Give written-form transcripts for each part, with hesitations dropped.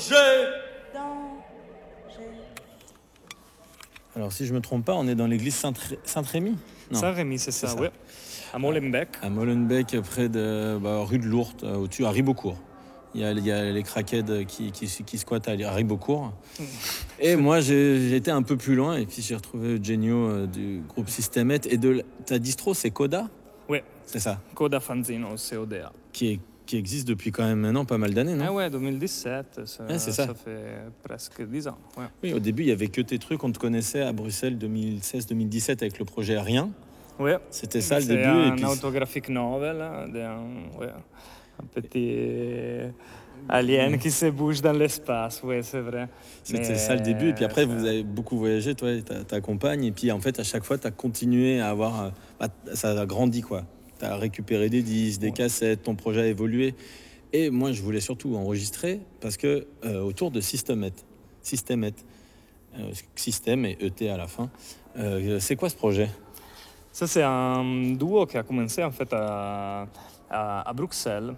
Alors, si je ne me trompe pas, on est dans l'église Saint-Rémy. Saint-Rémy, c'est ça, oui. À Molenbeek. À Molenbeek, près de rue de Lourdes, au-dessus, à Ribeaucourt. Il y a les craquettes qui squattent à Ribeaucourt. Et moi, j'ai été un peu plus loin et puis j'ai retrouvé Eugenio du groupe Systemet. Et ta distro, c'est Coda ? Oui. C'est ça. Coda Fanzino, CODA. Qui existe depuis quand même maintenant pas mal d'années, non ? Ah ouais, 2017, c'est ça. Ça fait presque 10 ans. Ouais. Oui, au début, il n'y avait que tes trucs. On te connaissait à Bruxelles 2016-2017 avec le projet Rien. Ouais. C'était ça le début. C'est un autographic novel, un petit alien qui se bouge dans l'espace, oui, c'est vrai. C'était ça le début. Et puis après, vous avez beaucoup voyagé, toi et ta compagne. Et puis en fait, à chaque fois, tu as continué à avoir... ça a grandi, quoi. Tu as récupéré des disques, des cassettes, ton projet a évolué. Et moi, je voulais surtout enregistrer parce que autour de Systemet, System et ET à la fin, c'est quoi ce projet ? Ça, c'est un duo qui a commencé en fait à Bruxelles.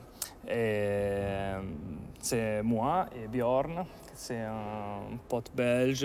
Et c'est moi et Bjorn, c'est un pote belge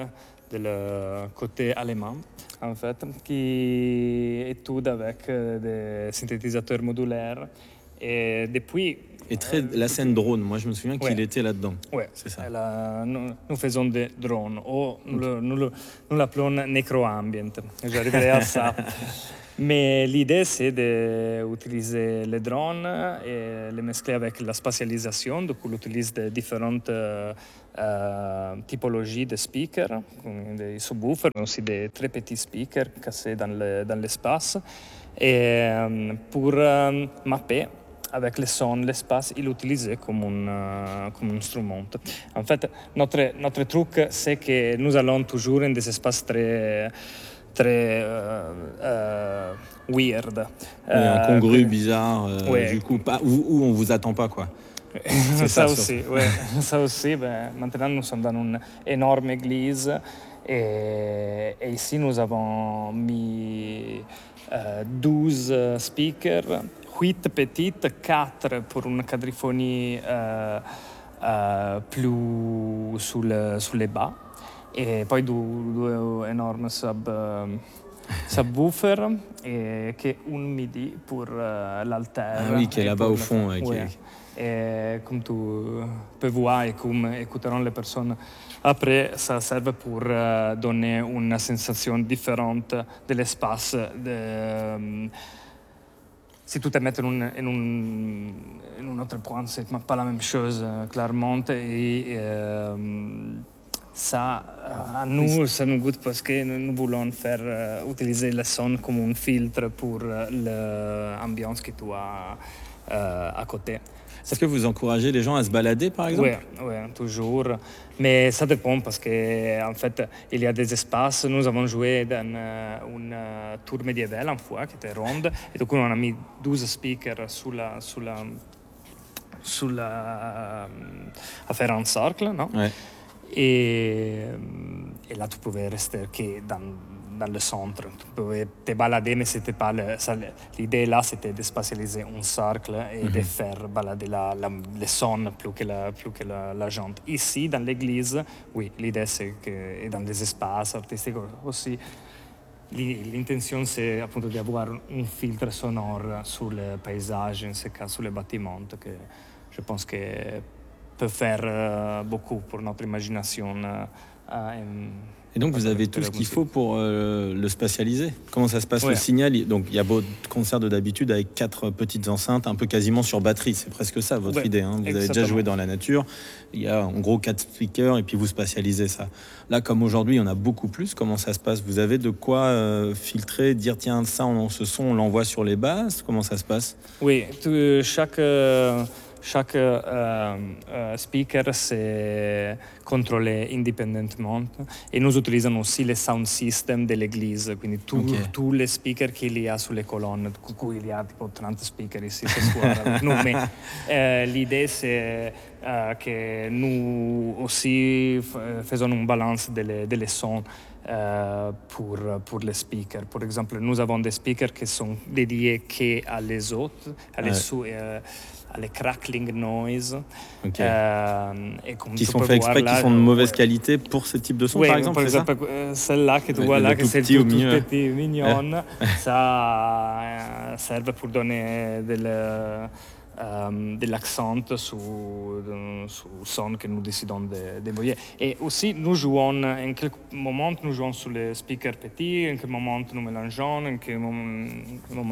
de côté allemand, en fait, qui étudie avec des synthétisateurs modulaires. Et depuis... Et la scène drone, moi je me souviens qu'il était là-dedans. Oui, c'est ça. Nous faisons des drones, ou nous l'appelons Necroambient, j'arriverai à ça. Mais l'idée, c'est d'utiliser les drones et les mescler avec la spatialisation. Donc, on utilise différentes typologies de speakers, des subwoofers, mais aussi des très petits speakers cassés dans l'espace. Et pour mapper avec les sons, l'espace, il l'utilisait comme un instrument. En fait, notre truc, c'est que nous allons toujours dans des espaces très weird. Incongru, bizarre, du coup, où on vous attend pas, quoi. C'est ça aussi, ouais. Ça aussi, maintenant nous sommes dans une énorme église et ici nous avons mis 12 speakers, 8 petites, 4 pour une quadriphonie plus sous les bas. E poi due enormi subwoofer che un MIDI pour l'alter. Ah oui, qui est là-bas au fond. Et comme tu peux voir et comme écouteront les personnes après, ça sert pour donner une sensation différente de l'espace. Si tu te mets in un autre point, c'est pas la même chose, clairement. Et ça, à nous, ça nous goûte parce que nous voulons faire utiliser le son comme un filtre pour l'ambiance que tu as à côté. Est-ce que vous encouragez les gens à se balader, par exemple ? Oui, toujours. Mais ça dépend parce qu'en fait, il y a des espaces. Nous avons joué dans une tour médiévale une fois qui était ronde. Et donc, on a mis 12 speakers à faire un cercle, non ? Ouais. Et là, tu pouvais rester dans le centre. Tu pouvais te balader, mais c'était pas l'idée là, c'était de spatialiser un cercle et de faire balader les sons plus que la gente. Ici, dans l'église, oui, l'idée c'est que, et dans les espaces artistiques aussi, l'intention c'est appunto di avoir un filtre sonore sur le paysage, in ce cas sur les bâtiments, que je pense que peut faire beaucoup pour notre imagination. Et donc vous avez tout ce qu'il faut pour le spatialiser. Comment ça se passe le signal ? Donc il y a votre concert de d'habitude avec 4 petites enceintes, un peu quasiment sur batterie. C'est presque ça votre idée. Hein. Vous avez déjà joué dans la nature. Il y a en gros 4 speakers et puis vous spatialisez ça. Là, comme aujourd'hui, il y en a beaucoup plus. Comment ça se passe ? Vous avez de quoi filtrer, dire tiens, ça, ce son, on l'envoie sur les basses ? Comment ça se passe ? Oui, chaque speaker c'est contrôlé indépendamment et nous utilisons aussi le sound system de l'église, quindi tous les speakers qu'il y a sur les colonnes, cui il y a tipo 30 speakers ici ce soir avec nous, mais l'idée c'est que nous aussi faisons une balance des sons pour les speakers. Par exemple, nous avons des speakers qui sont dédiés qu'à les autres, les crackling noise. Et qui sont faits exprès, qui sont de mauvaise qualité pour ce type de son, par exemple, c'est ça? Celle-là que tu vois là, que c'est tout petit, mignon, ça serve pour donner de l'accent sur son que nous décidons d'envoyer. Et aussi, nous jouons, en quelques moments, nous jouons sur les speakers petits, en quelques moments, nous mélangeons, en quelques moments,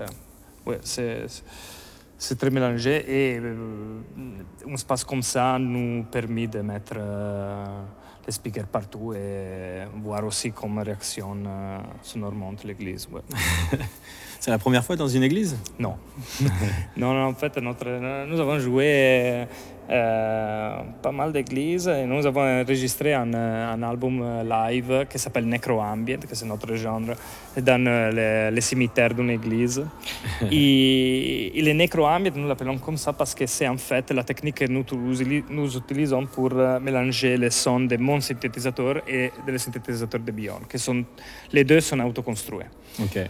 c'est très mélangé et un espace comme ça nous permet de mettre les speakers partout et voir aussi comment réactionne sonorement l'église. Ouais. C'est la première fois dans une église? Non. Non, en fait, nous avons joué pas mal d'églises et nous avons enregistré un album live qui s'appelle Necroambient, que c'est notre genre, dans les cimetières d'une église. Et les Necroambient, nous l'appelons comme ça parce que c'est en fait la technique que nous utilisons pour mélanger les sons de mon synthétisateur et des synthétisateurs de Björn, les deux sont autoconstruits. Okay.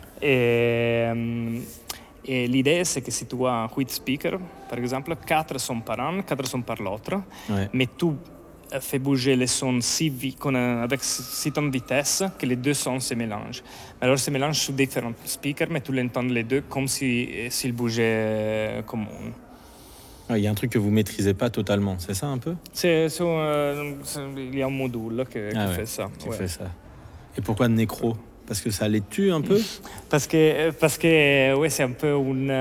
Et l'idée, c'est que si tu as un 8 speakers, par exemple, 4 sont par un, 4 sont par l'autre, mais tu fais bouger les sons avec si tons de vitesse que les deux sons se mélangent. Alors, ils se mélangent sur différents speakers, mais tu l'entends les deux comme s'ils bougeaient comme il y a un truc que vous ne maîtrisez pas totalement, c'est ça un peu? Il y a un module qui fait ça. Fait ça. Et pourquoi Necro? Parce que ça les tue un peu? Parce que oui, c'est un peu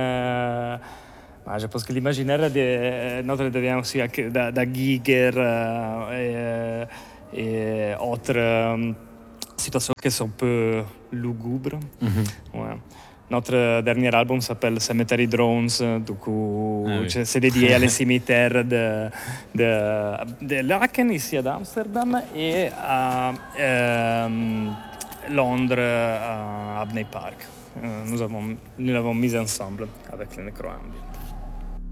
je pense que l'imaginaire notre devient aussi da Giger et autres situations qui sont un peu lugubres. Ouais. Notre dernier album s'appelle Cemetery Drones, du coup c'est dédié à les cimetières de Laken, ici à Amsterdam, et à Londres, à Abney Park. Nous l'avons mis ensemble avec les Necroambient.